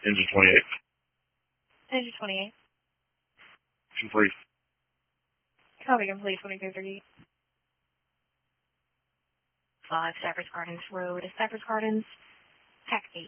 Engine 28. Engine 28. Complete. Copy complete, 2230. 5 Cypress Gardens Road, Cypress Gardens, TAC 8.